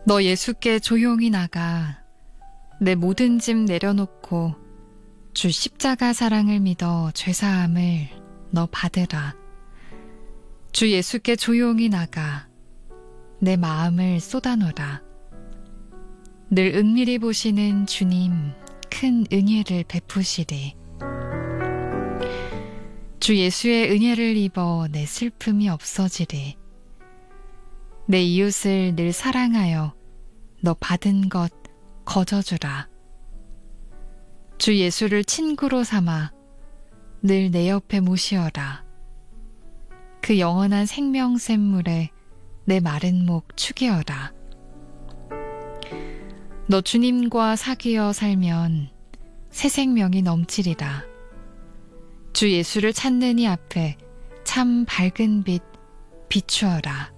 너 예수께 조용히 나가 내 모든 짐 내려놓고 주 십자가 사랑을 믿어 죄사함을 너 받으라. 주 예수께 조용히 나가 내 마음을 쏟아놓으라. 늘 은밀히 보시는 주님 큰 은혜를 베푸시리. 주 예수의 은혜를 입어 내 슬픔이 없어지리. 내 이웃을 늘 사랑하여 너 받은 것 거저주라. 주 예수를 친구로 삼아 늘 내 옆에 모시어라. 그 영원한 생명샘물에 내 마른 목 축이어라. 너 주님과 사귀어 살면 새 생명이 넘치리라. 주 예수를 찾는 이 앞에 참 밝은 빛 비추어라.